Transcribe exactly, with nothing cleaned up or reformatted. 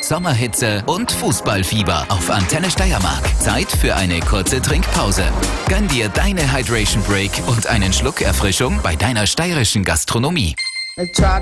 Sommerhitze und Fußballfieber auf Antenne Steiermark. Zeit für eine kurze Trinkpause. Gönn dir deine Hydration Break und einen Schluck Erfrischung bei deiner steirischen Gastronomie.